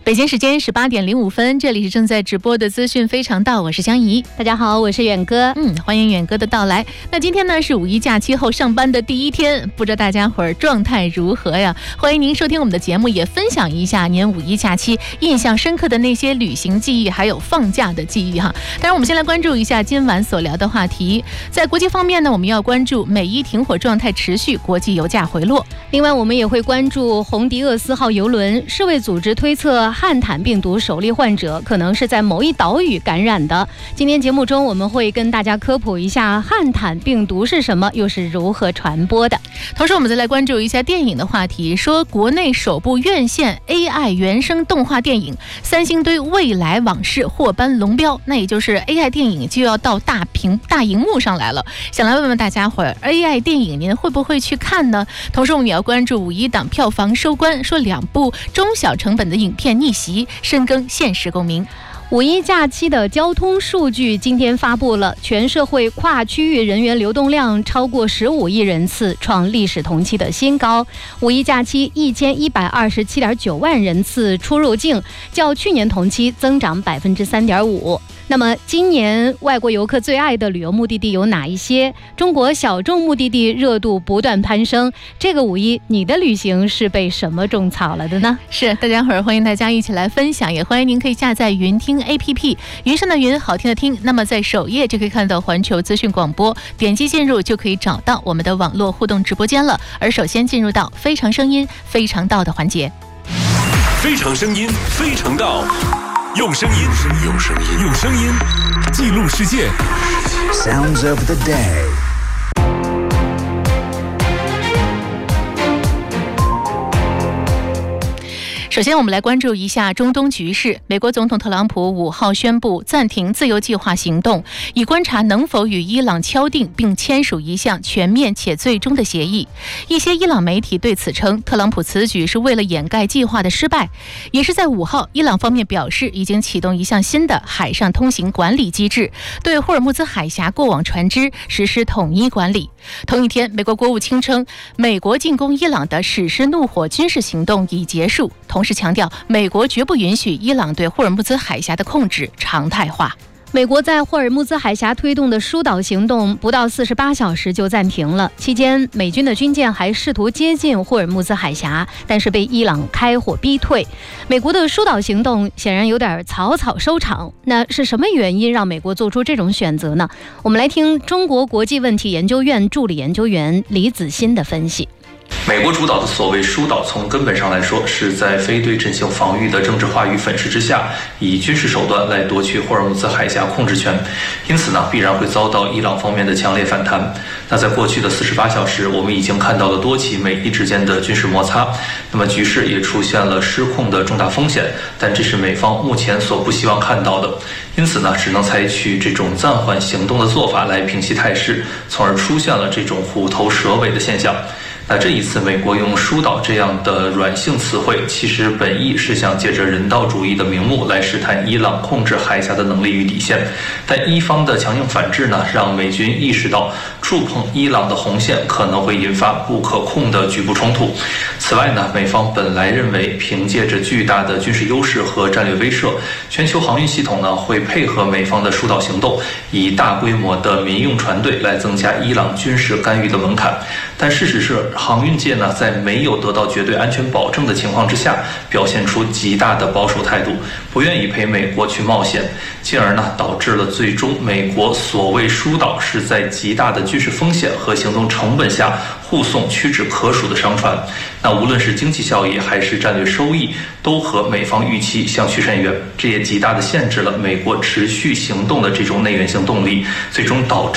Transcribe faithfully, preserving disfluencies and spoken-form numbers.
北京时间十八点零五分，这里是正在直播的资讯非常道，我是江怡。 大家好，我是远哥。 嗯，欢迎远哥的到来。那今天呢是五一假期后上班的第一天，不知道大家伙儿状态如何呀？欢迎您收听我们的节目，也分享一下您五一假期印象深刻的那些旅行记忆，还有放假的记忆哈。当然，我们先来关注一下今晚所聊的话题。在国际方面呢，我们要关注美伊停火状态持续，国际油价回落。 另外，我们也会关注红迪厄斯号邮轮，世卫组织推测汉坦病毒首例患者可能是在某一岛屿感染的。今天节目中我们会跟大家科普一下汉坦病毒是什么，又是如何传播的。 同时我们再来关注一下电影的话题，说国内首部院线 A I 原声动画电影《三星堆未来往事》获颁龙标，那也就是 A I 电影就要到大屏大荧幕上来了。想来问问大家伙儿 A I 电影您会不会去看呢？同时我们也要关注五一档票房收官，说两部中小成本的影片逆袭，深耕现实共鸣。 五一假期的交通数据今天发布了，全社会跨区域人员流动量超过十五亿人次，创历史同期的新高。五一假期一千一百二十七点九万人次出入境，较去年同期增长百分之三点五。那么今年外国游客最爱的旅游目的地有哪一些？中国小众目的地热度不断攀升，这个五一你的旅行是被什么种草了的呢？ 是，大家伙儿欢迎大家一起来分享，也欢迎您可以下载云听 A P P， 云上的云，好听的听。那么在首页就可以看到环球资讯广播，点击进入就可以找到我们的网络互动直播间了。而首先进入到非常声音非常道的环节。 非常声音非常道，用声音用声音用声音记录世界。 Sounds of the day。 首先我们来关注一下中东局势。美国总统特朗普五号宣布暂停自由计划行动，以观察能否与伊朗敲定并签署一项全面且最终的协议。一些伊朗媒体对此称，特朗普此举是为了掩盖计划的失败。也是在五号，伊朗方面表示已经启动一项新的海上通行管理机制，对霍尔木兹海峡过往船只实施统一管理。同一天，美国国务卿称，美国进攻伊朗的史诗怒火军事行动已结束，同时强调美国绝不允许伊朗对霍尔木兹海峡的控制常态化。 美国在霍尔木兹海峡推动的疏导行动不到四十八小时就暂停了，期间美军的军舰还试图接近霍尔木兹海峡，但是被伊朗开火逼退。美国的疏导行动显然有点草草收场，那是什么原因让美国做出这种选择呢？我们来听中国国际问题研究院助理研究员李子欣的分析。 美国主导的所谓疏导，从根本上来说，是在非对阵型防御的政治话语粉饰之下，以军事手段来夺取霍尔木兹海峡控制权。因此呢，必然会遭到伊朗方面的强烈反弹。那在过去的四十八小时，我们已经看到了多起美伊之间的军事摩擦，那么局势也出现了失控的重大风险。但这是美方目前所不希望看到的，因此呢，只能采取这种暂缓行动的做法来平息态势，从而出现了这种虎头蛇尾的现象。那这一次美国用疏导这样的软性词汇，其实本意是想借着人道主义的名目来试探伊朗控制海峡的能力与底线，但伊方的强硬反制呢，让美军意识到触碰伊朗的红线可能会引发不可控的局部冲突。此外呢，美方本来认为凭借着巨大的军事优势和战略威慑，全球航运系统呢会配合美方的疏导行动，以大规模的民用船队来增加伊朗军事干预的门槛。但事实是，航运界呢，在没有得到绝对安全保证的情况之下，表现出极大的保守态度，不愿意陪美国去冒险，进而呢，导致了最终美国所谓疏导是在极大的军事风险和行动成本下护送屈指可数的商船。那无论是经济效益还是战略收益，都和美方预期相去甚远，这也极大的限制了美国持续行动的这种内源性动力，最终导致